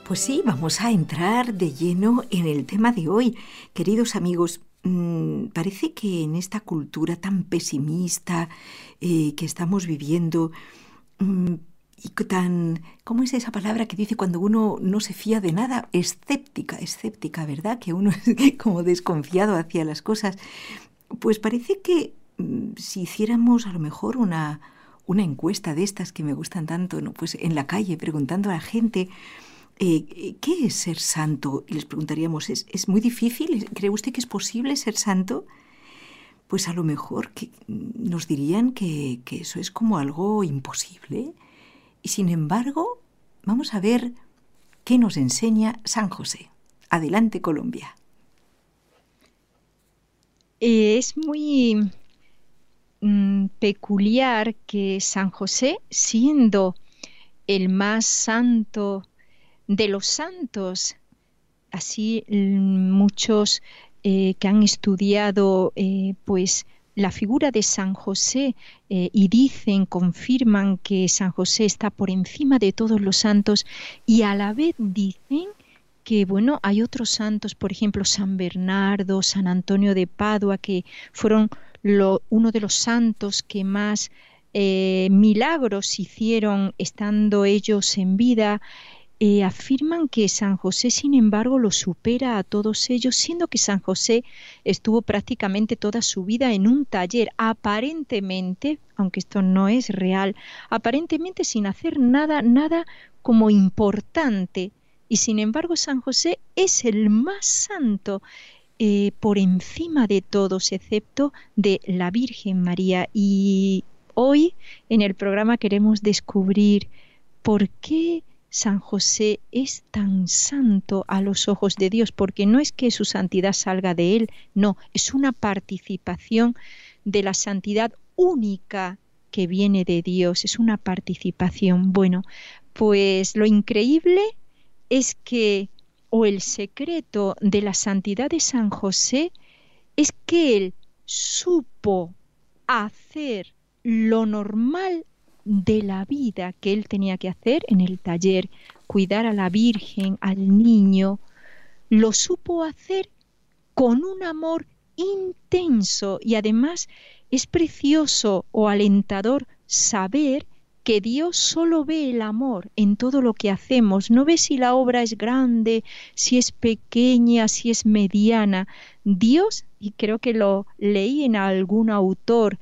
Pues sí, vamos a entrar de lleno en el tema de hoy. Queridos amigos, parece que en esta cultura tan pesimista que estamos viviendo, y tan, ¿cómo es esa palabra que dice cuando uno no se fía de nada? Escéptica, ¿verdad? Que uno es como desconfiado hacia las cosas. Pues parece que si hiciéramos a lo mejor una encuesta de estas que me gustan tanto, ¿no? Pues en la calle preguntando a la gente, ¿qué es ser santo? Y les preguntaríamos, ¿es muy difícil? ¿Cree usted que es posible ser santo? Pues a lo mejor nos dirían que eso es como algo imposible. Y sin embargo, vamos a ver qué nos enseña San José. Adelante, Colombia. Es muy peculiar que San José, siendo el más santo de los santos, así muchos que han estudiado pues la figura de San José y dicen, confirman que San José está por encima de todos los santos y a la vez dicen que bueno, hay otros santos, por ejemplo, San Bernardo, San Antonio de Padua, que fueron uno de los santos que más milagros hicieron estando ellos en vida. Afirman que San José, sin embargo, lo supera a todos ellos, siendo que San José estuvo prácticamente toda su vida en un taller, aparentemente, aunque esto no es real, aparentemente sin hacer nada como importante. Y sin embargo, San José es el más santo por encima de todos, excepto de la Virgen María. Y hoy en el programa queremos descubrir por qué San José es tan santo a los ojos de Dios, porque no es que su santidad salga de él, no, es una participación de la santidad única que viene de Dios, es una participación. Bueno, pues lo increíble es que, o el secreto de la santidad de San José, es que él supo hacer lo normal de la vida que él tenía que hacer en el taller, cuidar a la Virgen, al niño, lo supo hacer con un amor intenso y además es precioso o alentador saber que Dios solo ve el amor en todo lo que hacemos, no ve si la obra es grande, si es pequeña, si es mediana. Dios, y creo que lo leí en algún autor,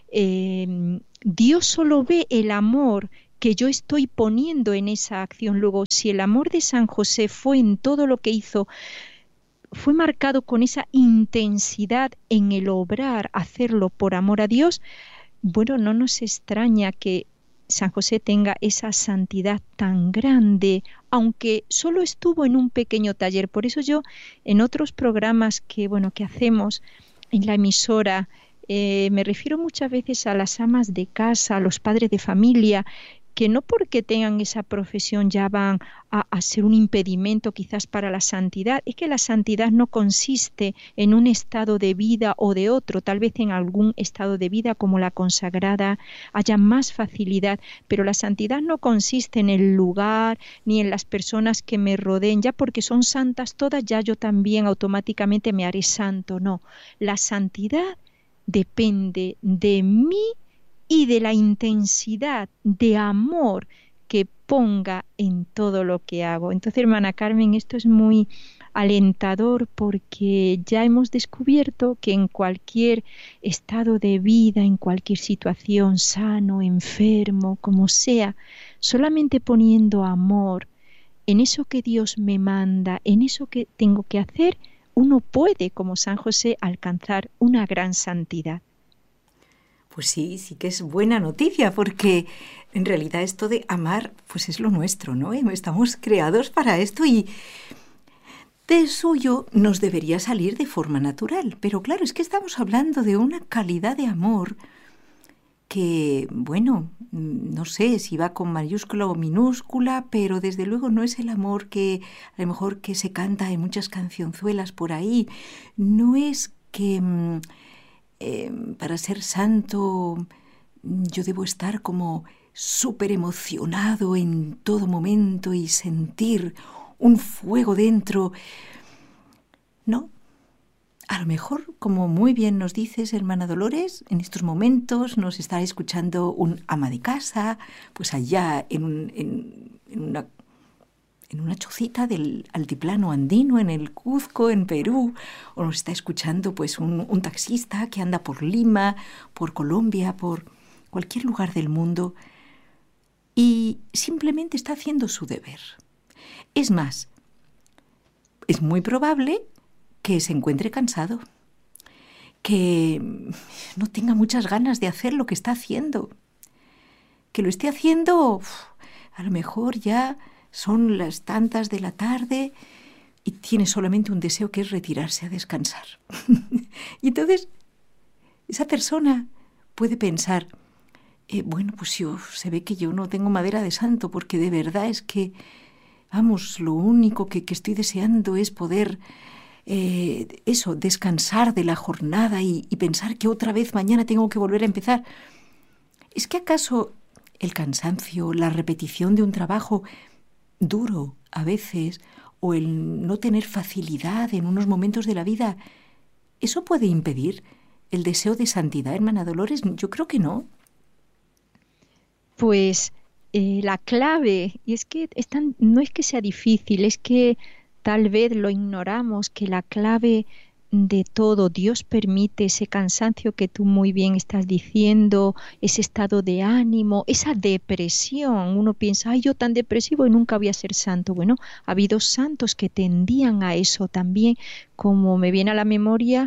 Dios solo ve el amor que yo estoy poniendo en esa acción. Luego, si el amor de San José fue en todo lo que hizo, fue marcado con esa intensidad en el obrar, hacerlo por amor a Dios, bueno, no nos extraña que San José tenga esa santidad tan grande, aunque solo estuvo en un pequeño taller. Por eso yo, en otros programas que hacemos en la emisora, me refiero muchas veces a las amas de casa, a los padres de familia, que no porque tengan esa profesión ya van a ser un impedimento quizás para la santidad. Es que la santidad no consiste en un estado de vida o de otro, tal vez en algún estado de vida como la consagrada haya más facilidad, pero la santidad no consiste en el lugar ni en las personas que me rodeen, ya porque son santas todas, ya yo también automáticamente me haré santo. No, la santidad depende de mí y de la intensidad de amor que ponga en todo lo que hago. Entonces, hermana Carmen, esto es muy alentador porque ya hemos descubierto que en cualquier estado de vida, en cualquier situación, sano, enfermo, como sea, solamente poniendo amor en eso que Dios me manda, en eso que tengo que hacer, uno puede, como San José, alcanzar una gran santidad. Pues sí que es buena noticia, porque en realidad esto de amar, pues es lo nuestro, ¿no? Estamos creados para esto y de suyo nos debería salir de forma natural. Pero claro, es que estamos hablando de una calidad de amor que, bueno, no sé si va con mayúscula o minúscula, pero desde luego no es el amor que a lo mejor que se canta en muchas cancionzuelas por ahí. No es que para ser santo yo debo estar como súper emocionado en todo momento y sentir un fuego dentro. No. A lo mejor, como muy bien nos dices, hermana Dolores, en estos momentos nos está escuchando un ama de casa, pues allá en una chocita del altiplano andino, en el Cuzco, en Perú, o nos está escuchando pues un taxista que anda por Lima, por Colombia, por cualquier lugar del mundo, y simplemente está haciendo su deber. Es más, es muy probable que se encuentre cansado, que no tenga muchas ganas de hacer lo que está haciendo, que lo esté haciendo, a lo mejor ya son las tantas de la tarde y tiene solamente un deseo, que es retirarse a descansar. Y entonces esa persona puede pensar, bueno, pues se ve que yo no tengo madera de santo, porque de verdad es que, vamos, lo único que estoy deseando es poder descansar de la jornada y pensar que otra vez mañana tengo que volver a empezar. ¿Es que acaso el cansancio, la repetición de un trabajo duro a veces, o el no tener facilidad en unos momentos de la vida, eso puede impedir el deseo de santidad, hermana Dolores? Yo creo que no. Pues la clave, y es que no es que sea difícil, es que tal vez lo ignoramos, que la clave de todo, Dios permite ese cansancio que tú muy bien estás diciendo, ese estado de ánimo, esa depresión. Uno piensa, ay, yo tan depresivo y nunca voy a ser santo. Bueno, ha habido santos que tendían a eso también, como me viene a la memoria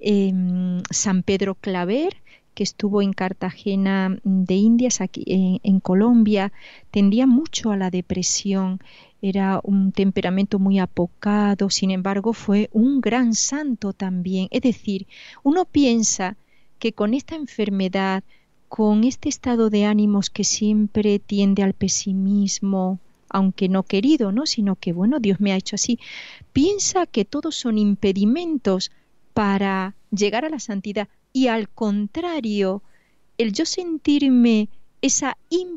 San Pedro Claver, que estuvo en Cartagena de Indias, aquí en Colombia, tendía mucho a la depresión. Era un temperamento muy apocado, sin embargo fue un gran santo también. Es decir, uno piensa que con esta enfermedad, con este estado de ánimos que siempre tiende al pesimismo, aunque no querido, ¿no? Sino que, bueno, Dios me ha hecho así, piensa que todos son impedimentos para llegar a la santidad. Y al contrario, el yo sentirme esa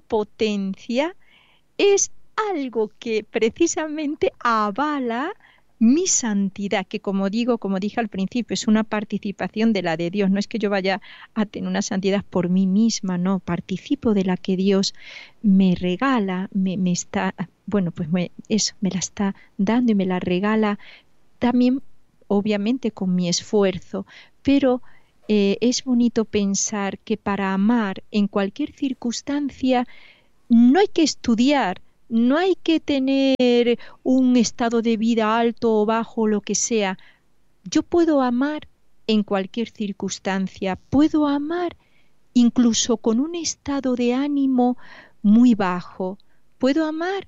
impotencia es algo que precisamente avala mi santidad, que como dije al principio, es una participación de la de Dios. No es que yo vaya a tener una santidad por mí misma, no, participo de la que Dios me regala, me está, bueno, pues me la está dando y me la regala también, obviamente, con mi esfuerzo, pero es bonito pensar que para amar en cualquier circunstancia no hay que estudiar, no hay que tener un estado de vida alto o bajo, lo que sea. Yo puedo amar en cualquier circunstancia, puedo amar incluso con un estado de ánimo muy bajo, puedo amar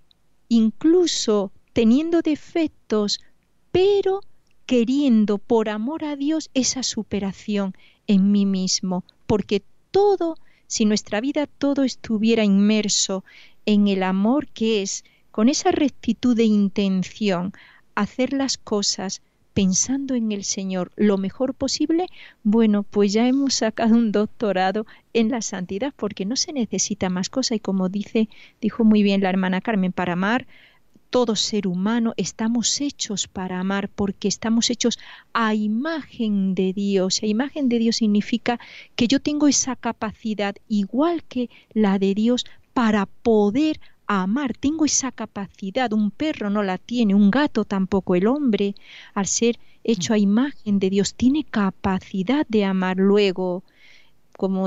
incluso teniendo defectos, pero queriendo por amor a Dios esa superación en mí mismo, porque todo, si nuestra vida todo estuviera inmerso en el amor, que es con esa rectitud de intención hacer las cosas pensando en el Señor lo mejor posible, bueno, pues ya hemos sacado un doctorado en la santidad, porque no se necesita más cosa. Y como dijo muy bien la hermana Carmen, para amar, todo ser humano estamos hechos para amar, porque estamos hechos a imagen de Dios. A imagen de Dios significa que yo tengo esa capacidad, igual que la de Dios, para poder amar. Tengo esa capacidad. Un perro no la tiene, un gato tampoco. El hombre, al ser hecho a imagen de Dios, tiene capacidad de amar. Luego, como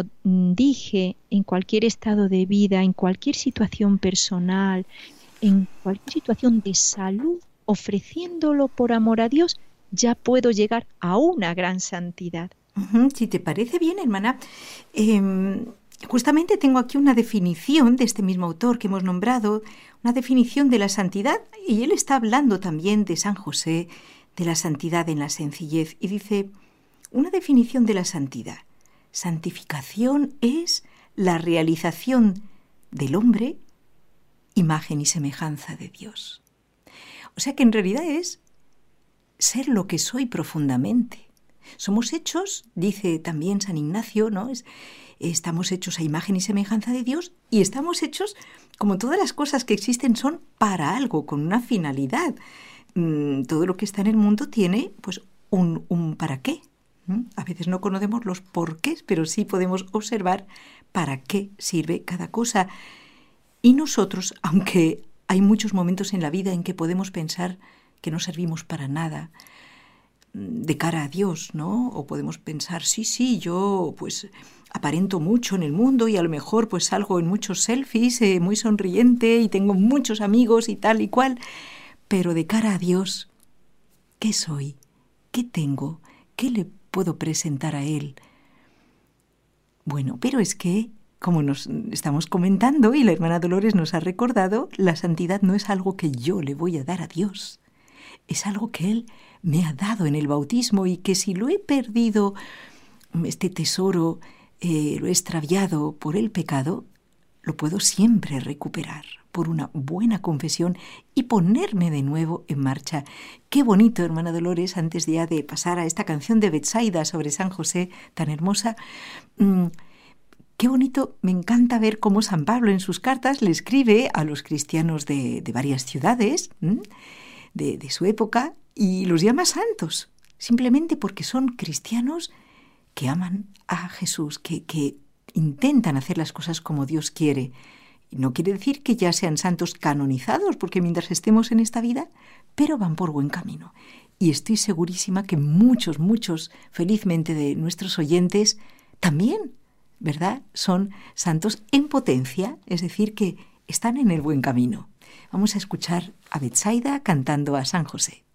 dije, en cualquier estado de vida, en cualquier situación personal, en cualquier situación de salud, ofreciéndolo por amor a Dios, ya puedo llegar a una gran santidad. Si te parece bien, hermana, justamente tengo aquí una definición de este mismo autor que hemos nombrado, una definición de la santidad, y él está hablando también de San José, de la santidad en la sencillez, y dice, una definición de la santidad: santificación es la realización del hombre imagen y semejanza de Dios. O sea que en realidad es ser lo que soy profundamente, Somos hechos, dice también San Ignacio, ¿no? Estamos hechos a imagen y semejanza de Dios y estamos hechos, como todas las cosas que existen, son para algo, con una finalidad. Todo lo que está en el mundo tiene pues un para qué. A veces no conocemos los porqués, pero sí podemos observar para qué sirve cada cosa. Y nosotros, aunque hay muchos momentos en la vida en que podemos pensar que no servimos para nada de cara a Dios, ¿no? O podemos pensar, sí, yo pues aparento mucho en el mundo y a lo mejor pues salgo en muchos selfies, muy sonriente y tengo muchos amigos y tal y cual, pero de cara a Dios, ¿qué soy? ¿Qué tengo? ¿Qué le puedo presentar a Él? Bueno, pero es que, como nos estamos comentando y la hermana Dolores nos ha recordado, la santidad no es algo que yo le voy a dar a Dios. Es algo que Él me ha dado en el bautismo y que si lo he perdido, este tesoro, lo he extraviado por el pecado, lo puedo siempre recuperar por una buena confesión y ponerme de nuevo en marcha. Qué bonito, hermana Dolores, antes ya de pasar a esta canción de Betsaida sobre San José tan hermosa. Qué bonito, me encanta ver cómo San Pablo en sus cartas le escribe a los cristianos de varias ciudades de su época y los llama santos, simplemente porque son cristianos que aman a Jesús, que intentan hacer las cosas como Dios quiere. Y no quiere decir que ya sean santos canonizados, porque mientras estemos en esta vida, pero van por buen camino. Y estoy segurísima que muchos, felizmente, de nuestros oyentes también, ¿verdad?, son santos en potencia, es decir, que están en el buen camino. Vamos a escuchar a Betsaida cantando a San José.